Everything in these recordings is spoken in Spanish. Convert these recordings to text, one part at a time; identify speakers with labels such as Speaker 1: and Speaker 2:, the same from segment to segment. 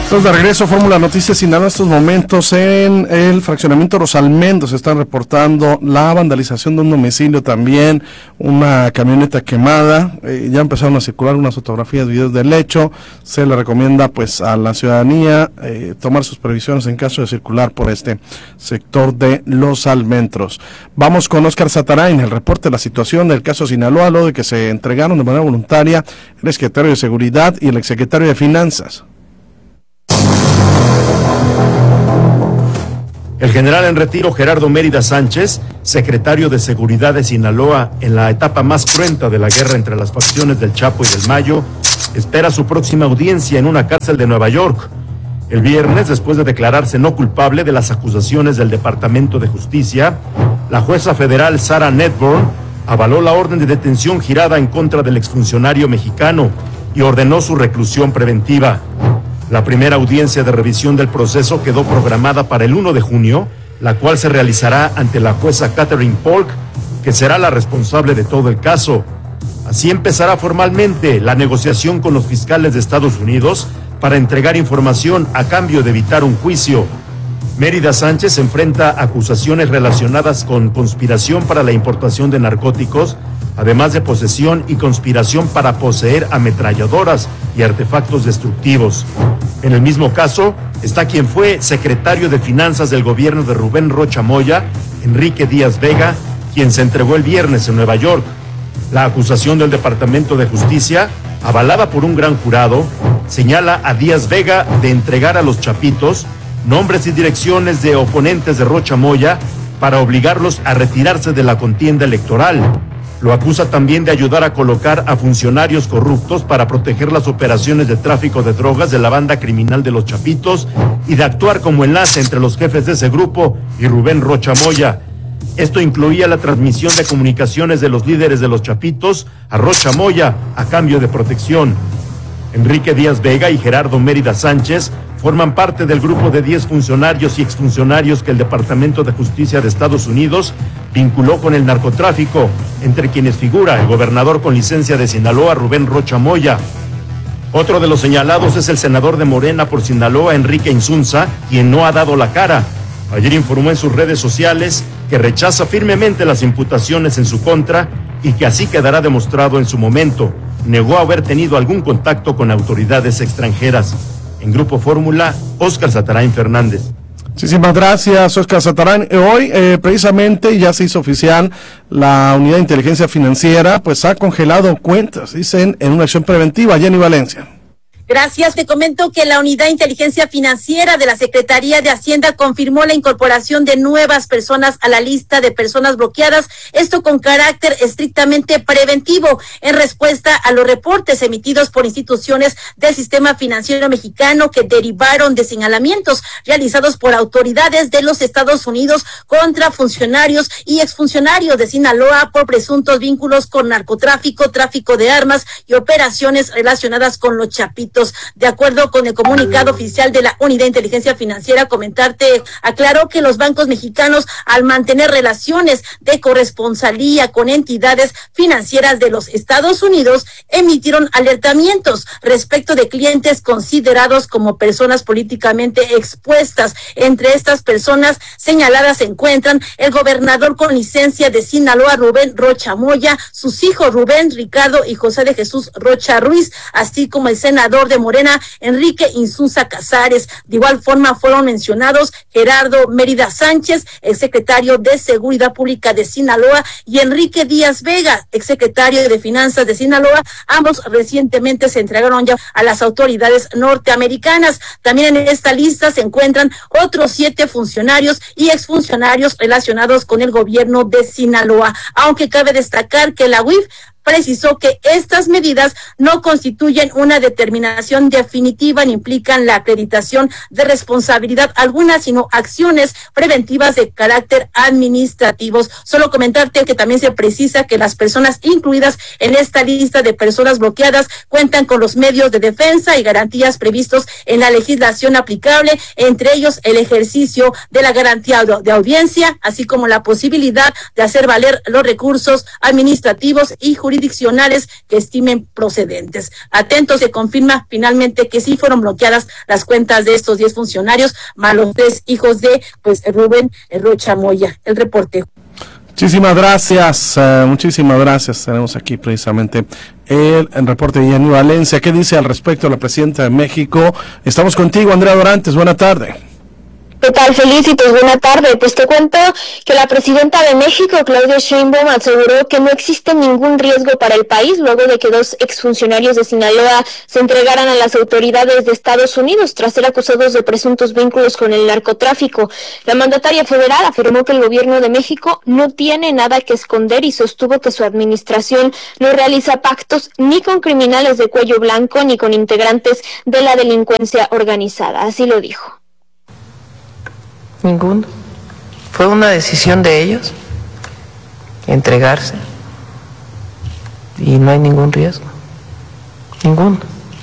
Speaker 1: Entonces, de regreso, Fórmula Noticias Sinaloa. En estos momentos en el fraccionamiento Los Almendros se están reportando la vandalización de un domicilio, también una camioneta quemada. Ya empezaron a circular unas fotografías, videos del hecho. Se le recomienda pues a la ciudadanía tomar sus previsiones en caso de circular por este sector de Los Almendros. Vamos con Óscar Satarain, el reporte de la situación del caso Sinaloa, luego de que se entregaron de manera voluntaria el secretario de Seguridad y el exsecretario de Finanzas.
Speaker 2: El general en retiro Gerardo Mérida Sánchez, secretario de Seguridad de Sinaloa en la etapa más cruenta de la guerra entre las facciones del Chapo y del Mayo, espera su próxima audiencia en una cárcel de Nueva York. El viernes, después de declararse no culpable de las acusaciones del Departamento de Justicia, la jueza federal Sarah Nedborn avaló la orden de detención girada en contra del exfuncionario mexicano y ordenó su reclusión preventiva. La primera audiencia de revisión del proceso quedó programada para el 1 de junio, la cual se realizará ante la jueza Catherine Polk, que será la responsable de todo el caso. Así empezará formalmente la negociación con los fiscales de Estados Unidos para entregar información a cambio de evitar un juicio. Mérida Sánchez enfrenta acusaciones relacionadas con conspiración para la importación de narcóticos, además de posesión y conspiración para poseer ametralladoras y artefactos destructivos. En el mismo caso está quien fue secretario de Finanzas del gobierno de Rubén Rocha Moya, Enrique Díaz Vega, quien se entregó el viernes en Nueva York. La acusación del Departamento de Justicia, avalada por un gran jurado, señala a Díaz Vega de entregar a los chapitos nombres y direcciones de oponentes de Rocha Moya para obligarlos a retirarse de la contienda electoral. Lo acusa también de ayudar a colocar a funcionarios corruptos para proteger las operaciones de tráfico de drogas de la banda criminal de los Chapitos y de actuar como enlace entre los jefes de ese grupo y Rubén Rocha Moya. Esto incluía la transmisión de comunicaciones de los líderes de los Chapitos a Rocha Moya a cambio de protección. Enrique Díaz Vega y Gerardo Mérida Sánchez forman parte del grupo de 10 funcionarios y exfuncionarios que el Departamento de Justicia de Estados Unidos vinculó con el narcotráfico, entre quienes figura el gobernador con licencia de Sinaloa, Rubén Rocha Moya. Otro de los señalados es el senador de Morena por Sinaloa, Enrique Insunza, quien no ha dado la cara. Ayer informó en sus redes sociales que rechaza firmemente las imputaciones en su contra y que así quedará demostrado en su momento. Negó haber tenido algún contacto con autoridades extranjeras. En Grupo Fórmula, Óscar Satarain Fernández.
Speaker 1: Muchísimas gracias, Óscar Satarain. Hoy, precisamente, ya se hizo oficial la Unidad de Inteligencia Financiera, pues ha congelado cuentas, dicen, en una acción preventiva. Jenny Valencia.
Speaker 3: Gracias, te comento que la Unidad de Inteligencia Financiera de la Secretaría de Hacienda confirmó la incorporación de nuevas personas a la lista de personas bloqueadas, esto con carácter estrictamente preventivo, en respuesta a los reportes emitidos por instituciones del sistema financiero mexicano que derivaron de señalamientos realizados por autoridades de los Estados Unidos contra funcionarios y exfuncionarios de Sinaloa por presuntos vínculos con narcotráfico, tráfico de armas y operaciones relacionadas con los Chapitos. De acuerdo con el comunicado oficial de la Unidad de Inteligencia Financiera, aclaró que los bancos mexicanos, al mantener relaciones de corresponsalía con entidades financieras de los Estados Unidos, emitieron alertamientos respecto de clientes considerados como personas políticamente expuestas. Entre estas personas señaladas se encuentran el gobernador con licencia de Sinaloa, Rubén Rocha Moya, sus hijos Rubén, Ricardo y José de Jesús Rocha Ruiz, así como el senador de Morena, Enrique Insunza Casares. De igual forma fueron mencionados Gerardo Mérida Sánchez, el secretario de Seguridad Pública de Sinaloa, y Enrique Díaz Vega, exsecretario de Finanzas de Sinaloa. Ambos recientemente se entregaron ya a las autoridades norteamericanas. También en esta lista se encuentran otros 7 funcionarios y exfuncionarios relacionados con el gobierno de Sinaloa, aunque cabe destacar que la UIF precisó que estas medidas no constituyen una determinación definitiva ni implican la acreditación de responsabilidad alguna, sino acciones preventivas de carácter administrativos. Solo comentarte que también se precisa que las personas incluidas en esta lista de personas bloqueadas cuentan con los medios de defensa y garantías previstos en la legislación aplicable, entre ellos el ejercicio de la garantía de audiencia, así como la posibilidad de hacer valer los recursos administrativos y jurídicos jurisdiccionales que estimen procedentes. Atentos, se confirma finalmente que sí fueron bloqueadas las cuentas de estos 10 funcionarios, más los 3 hijos de Rubén Rocha Moya. El reporte.
Speaker 1: Muchísimas gracias. Tenemos aquí precisamente el reporte de Yanni Valencia. ¿Qué dice al respecto la presidenta de México? Estamos contigo, Andrea Dorantes. Buena tarde.
Speaker 4: ¿Qué tal, Felicitos? Buena tarde. Pues te cuento que la presidenta de México, Claudia Sheinbaum, aseguró que no existe ningún riesgo para el país luego de que 2 exfuncionarios de Sinaloa se entregaran a las autoridades de Estados Unidos tras ser acusados de presuntos vínculos con el narcotráfico. La mandataria federal afirmó que el gobierno de México no tiene nada que esconder y sostuvo que su administración no realiza pactos ni con criminales de cuello blanco ni con integrantes de la delincuencia organizada. Así lo dijo.
Speaker 5: Ninguno. Fue una decisión de ellos entregarse y no hay ningún riesgo. Ninguno.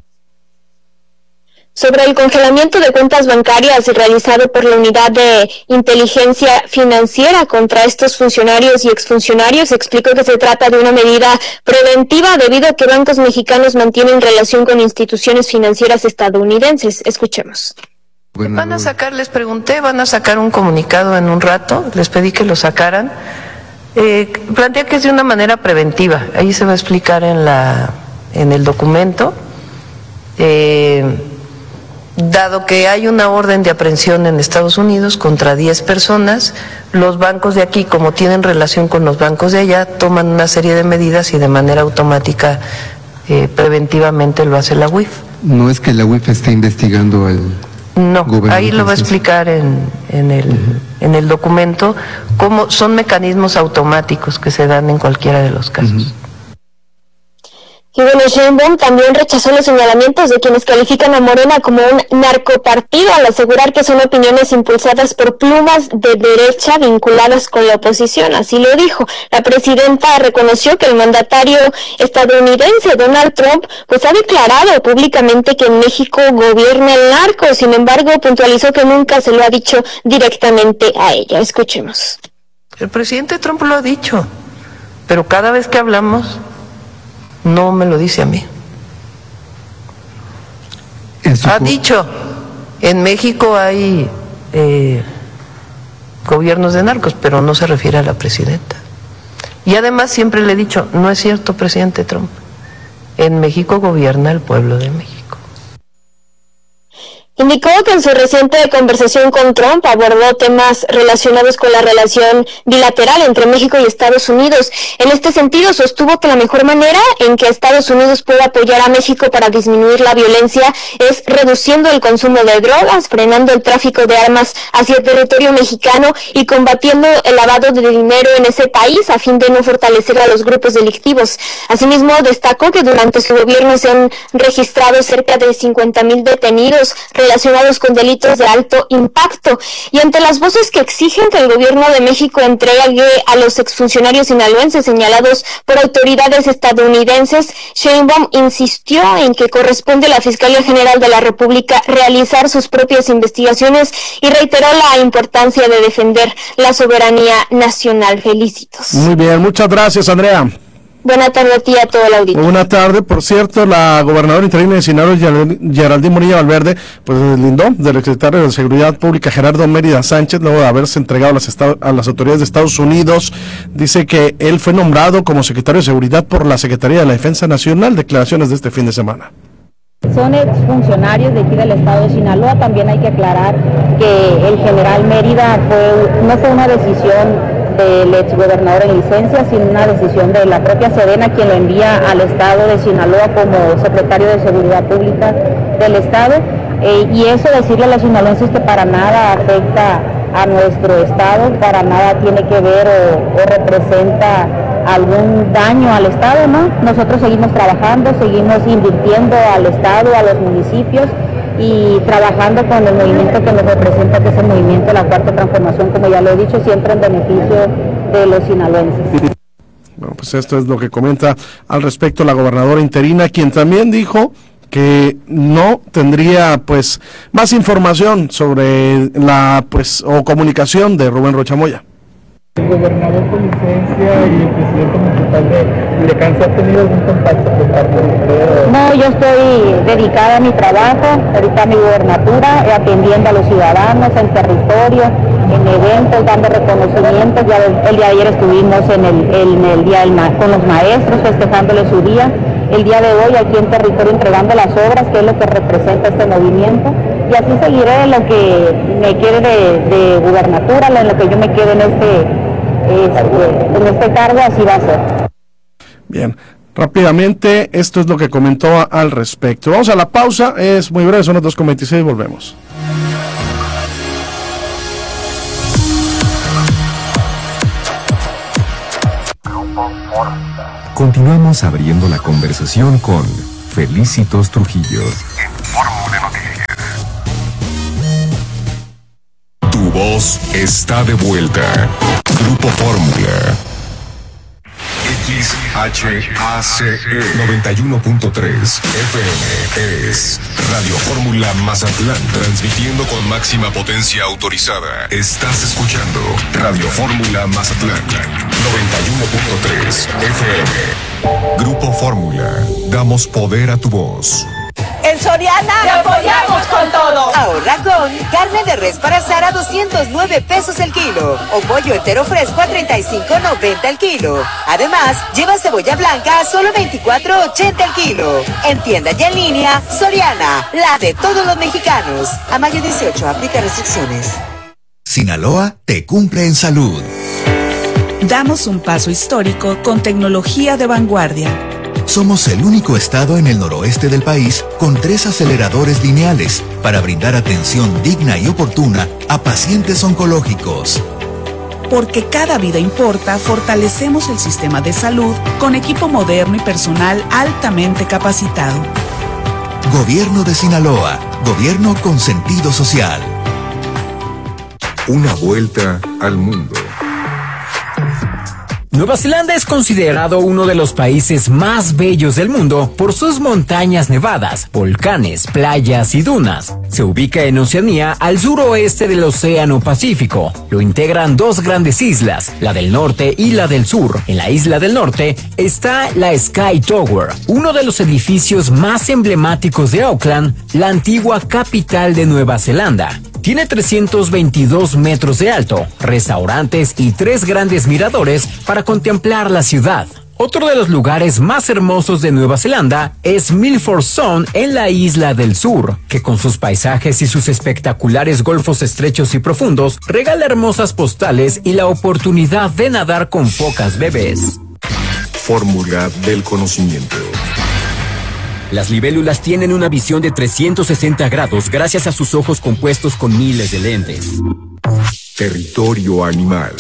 Speaker 4: Sobre el congelamiento de cuentas bancarias realizado por la Unidad de Inteligencia Financiera contra estos funcionarios y exfuncionarios, explicó que se trata de una medida preventiva debido a que bancos mexicanos mantienen relación con instituciones financieras estadounidenses. Escuchemos.
Speaker 5: Van a sacar, les pregunté, van a sacar un comunicado en un rato, les pedí que lo sacaran. Plantea que es de una manera preventiva, ahí se va a explicar en el documento. Dado que hay una orden de aprehensión en Estados Unidos contra 10 personas, los bancos de aquí, como tienen relación con los bancos de allá, toman una serie de medidas y de manera automática, preventivamente lo hace la UIF.
Speaker 6: No es que la UIF esté investigando al...
Speaker 5: No, ahí lo va a explicar en el documento, cómo son mecanismos automáticos que se dan en cualquiera de los casos.
Speaker 6: Uh-huh.
Speaker 4: Y bueno, Sheinbaum también rechazó los señalamientos de quienes califican a Morena como un narcopartido al asegurar que son opiniones impulsadas por plumas de derecha vinculadas con la oposición. Así lo dijo. La presidenta reconoció que el mandatario estadounidense Donald Trump pues ha declarado públicamente que en México gobierna el narco. Sin embargo, puntualizó que nunca se lo ha dicho directamente a ella. Escuchemos.
Speaker 5: El presidente Trump lo ha dicho, pero cada vez que hablamos no me lo dice a mí. Ha dicho, en México hay gobiernos de narcos, pero no se refiere a la presidenta. Y además siempre le he dicho, no es cierto, presidente Trump, en México gobierna el pueblo de México.
Speaker 4: Indicó que en su reciente conversación con Trump abordó temas relacionados con la relación bilateral entre México y Estados Unidos. En este sentido, sostuvo que la mejor manera en que Estados Unidos puede apoyar a México para disminuir la violencia es reduciendo el consumo de drogas, frenando el tráfico de armas hacia el territorio mexicano y combatiendo el lavado de dinero en ese país a fin de no fortalecer a los grupos delictivos. Asimismo, destacó que durante su gobierno se han registrado cerca de 50,000 detenidos relacionados con delitos de alto impacto. Y ante las voces que exigen que el gobierno de México entregue a los exfuncionarios sinaloenses señalados por autoridades estadounidenses, Sheinbaum insistió en que corresponde a la Fiscalía General de la República realizar sus propias investigaciones y reiteró la importancia de defender la soberanía nacional. Felicitos.
Speaker 1: Muy bien, muchas gracias, Andrea.
Speaker 4: Buenas tardes a ti y a todo el auditorio.
Speaker 1: Buenas tardes. Por cierto, la gobernadora interina de Sinaloa, Geraldine Bonilla Valverde, pues deslindó del secretario de Seguridad Pública, Gerardo Mérida Sánchez, luego de haberse entregado a las autoridades de Estados Unidos. Dice que él fue nombrado como secretario de Seguridad por la Secretaría de la Defensa Nacional. Declaraciones de este fin de semana.
Speaker 7: Son exfuncionarios de aquí del estado de Sinaloa. También hay que aclarar que el general Mérida no fue una decisión del exgobernador en licencia, sino una decisión de la propia Sedena, quien lo envía al estado de Sinaloa como secretario de Seguridad Pública del estado. Y eso decirle a los sinaloenses que para nada afecta a nuestro estado, para nada tiene que ver o representa algún daño al estado, ¿no? Nosotros seguimos trabajando, seguimos invirtiendo al estado, a los municipios y trabajando con el movimiento que nos representa, que es el movimiento de la Cuarta Transformación, como ya lo he dicho, siempre en beneficio de los sinaloenses.
Speaker 1: Bueno, pues esto es lo que comenta al respecto la gobernadora interina, quien también dijo que no tendría pues más información sobre la o comunicación de Rubén Rocha Moya.
Speaker 8: El gobernador con licencia y el presidente municipal de Culiacán, ¿se ha tenido algún contacto por parte de usted?
Speaker 7: No, yo estoy dedicada a mi trabajo, ahorita a mi gubernatura, atendiendo a los ciudadanos, en territorio, en eventos, dando reconocimientos. Ya el día de ayer estuvimos en el día con los maestros, festejándole su día. El día de hoy aquí en territorio entregando las obras, que es lo que representa este movimiento. Y así seguiré en lo que me quede de gubernatura, en lo que yo me quede en este cargo, así va a ser.
Speaker 1: Bien, rápidamente, esto es lo que comentó al respecto. Vamos a la pausa, es muy breve, son las 2:26, volvemos.
Speaker 9: Continuamos abriendo la conversación con Felicitos Trujillo. Fórmula Noticias. Tu voz está de vuelta. Grupo Fórmula. XHACE 91.3 FM es Radio Fórmula Mazatlán, transmitiendo con máxima potencia autorizada. Estás escuchando Radio Fórmula Mazatlán 91.3 FM. Grupo Fórmula, damos poder a tu voz.
Speaker 10: En Soriana te apoyamos con todo. Ahorra con carne de res para asar a 209 pesos el kilo o pollo entero fresco a 35.90 el kilo. Además, lleva cebolla blanca a solo 24.80 el kilo. En tienda y en línea, Soriana, la de todos los mexicanos. A mayo 18 aplica restricciones.
Speaker 11: Sinaloa te cumple en salud.
Speaker 12: Damos un paso histórico con tecnología de vanguardia.
Speaker 11: Somos el único estado en el noroeste del país con 3 aceleradores lineales para brindar atención digna y oportuna a pacientes oncológicos.
Speaker 12: Porque cada vida importa, fortalecemos el sistema de salud con equipo moderno y personal altamente capacitado.
Speaker 11: Gobierno de Sinaloa, gobierno con sentido social.
Speaker 9: Una vuelta al mundo.
Speaker 13: Nueva Zelanda es considerado uno de los países más bellos del mundo por sus montañas nevadas, volcanes, playas y dunas. Se ubica en Oceanía, al suroeste del Océano Pacífico. Lo integran 2 grandes islas, la del norte y la del sur. En la isla del norte está la Sky Tower, uno de los edificios más emblemáticos de Auckland, la antigua capital de Nueva Zelanda. Tiene 322 metros de alto, restaurantes y 3 grandes miradores para contemplar la ciudad. Otro de los lugares más hermosos de Nueva Zelanda es Milford Sound en la isla del sur, que con sus paisajes y sus espectaculares golfos estrechos y profundos regala hermosas postales y la oportunidad de nadar con focas bebés.
Speaker 9: Fórmula del conocimiento.
Speaker 13: Las libélulas tienen una visión de 360 grados gracias a sus ojos compuestos con miles de lentes.
Speaker 9: Territorio animal.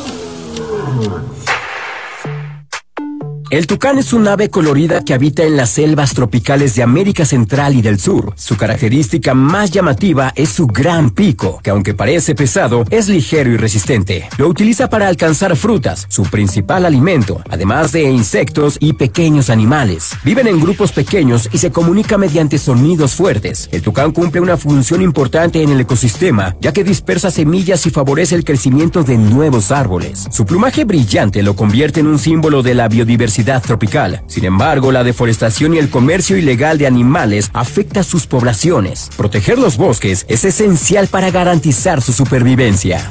Speaker 13: El tucán es un ave colorida que habita en las selvas tropicales de América Central y del Sur. Su característica más llamativa es su gran pico, que aunque parece pesado, es ligero y resistente. Lo utiliza para alcanzar frutas, su principal alimento, además de insectos y pequeños animales. Viven en grupos pequeños y se comunica mediante sonidos fuertes. El tucán cumple una función importante en el ecosistema, ya que dispersa semillas y favorece el crecimiento de nuevos árboles. Su plumaje brillante lo convierte en un símbolo de la biodiversidad tropical. Sin embargo, la deforestación y el comercio ilegal de animales afecta a sus poblaciones. Proteger los bosques es esencial para garantizar su supervivencia.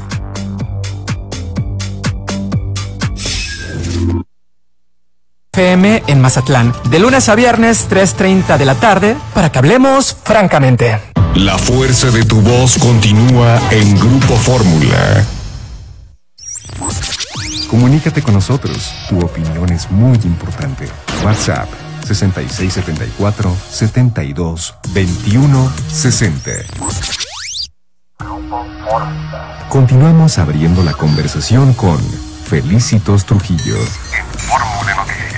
Speaker 14: FM en Mazatlán, de lunes a viernes 3:30 de la tarde, para que hablemos francamente.
Speaker 9: La fuerza de tu voz continúa en Grupo Fórmula. Comunícate con nosotros. Tu opinión es muy importante. WhatsApp 6674-722160. Continuamos abriendo la conversación con Felicitos Trujillo. En Fórmula